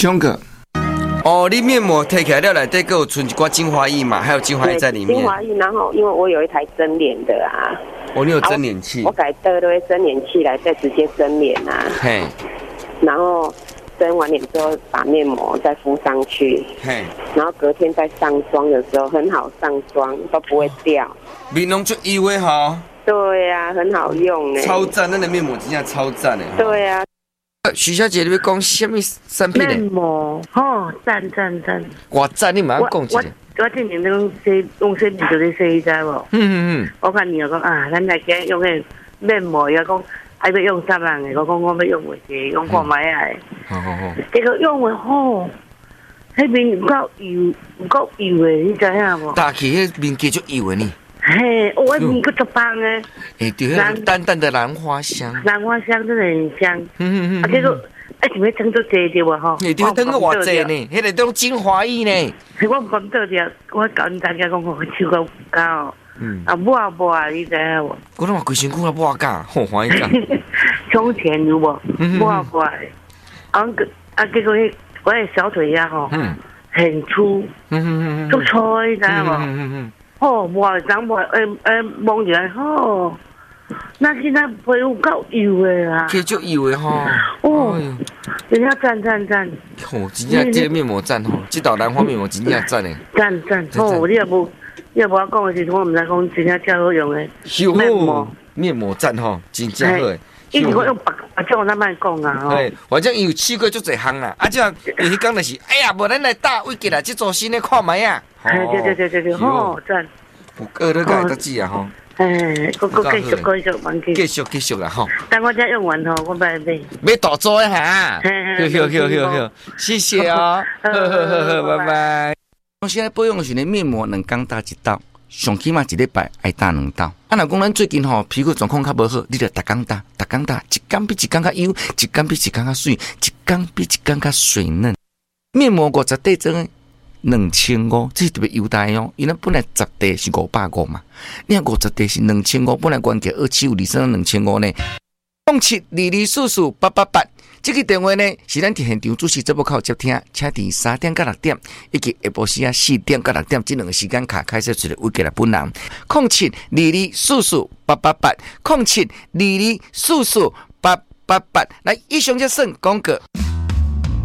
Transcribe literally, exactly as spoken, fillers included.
凶哥。哦，你面膜贴起来了，内底还有存一寡精华液嘛，还有精华液在里面。 精华液，然后因为我有一台蒸脸的啊。 哦，你有蒸脸器？ 啊、我改得对蒸脸器来，再直接蒸脸啊。嘿。然后蒸完脸之后，把面膜再敷上去。嘿。然后隔天再上妆的时候，很好上妆，都不会掉。 面拢出油的哈。 对呀、啊，很好用呢。 超赞，那的面膜真的超赞的。 对呀、啊。 许小姐，你要讲什么产品呢？ 面膜，哦，赞赞赞！ 哇赞，你马上讲一下。 我之前用洗用洗面就咧洗，知无？嗯嗯嗯。我看你又讲啊，咱来今用迄面膜，又讲还要用啥人的？我讲我要用袂济，用看卖啊。好好好。结果用的好，迄面唔够油，唔够油的，你知影无？ 打起迄面继续油的呢。 嘿，我面个足棒诶！ 哎，对，淡淡的兰花香， 兰花香真的很香。嗯嗯嗯。啊，结果哎，怎么蒸到这对无吼？ 你对，蒸到偌济呢？迄个种精华液呢？ 我唔讲到着，我教人大家讲，我手够高。嗯。啊，抹抹啊，你知影无？ 我拢话规身躯啊抹甲，好欢喜讲。 胸前有无？抹抹。啊个啊，结果迄我的小腿呀吼，嗯，很粗。嗯嗯嗯。足粗，你知影无？嗯嗯嗯。哦，抹张抹诶诶，摸起来哦，那现在皮肤够油的啦， 其实就油的吼。 哦，人家赞赞赞。 哦，真正这个面膜赞吼，这道兰花面膜真正赞诶。 赞赞哦，你也无，你也无讲的时候，我唔知讲真正较好用诶。 面膜面膜赞吼，真正好诶。 伊如果用白白种，咱莫讲啊。 对，反正伊有试过足侪项啦，啊，这样有迄讲就是，哎呀，无咱来打位机啦，去做新的看卖啊。 对对对对对，好赞。 有个那个得记啊吼。 哎，我我继续继续忘记。 继续继续啦吼。 等我这用完吼，我买买。 买大做一下。好好好好好，谢谢哦。好好好好，拜拜。我现在保养的时候，面膜两天打一道，上起码一礼拜爱打两道。啊，若讲咱最近吼皮肤状况较无好，你着逐天打，逐天打，一天比一天较油，一天比一天较水，一天比一天较水嫩。面膜五十块装。两千五，这是特别优待哦。因为本来十块是五百五嘛，你看五十块是两千五，本来原价二七五，你升到两千五呢。零七二二四四八八八，这个电话呢是咱伫现场主持节目口接听，请伫三点到六点，以及下晡时啊四点到六点这两个时间卡开设出来为给来本人。零七二二四四八八八，零七二二四四八八八，来以上就算广告。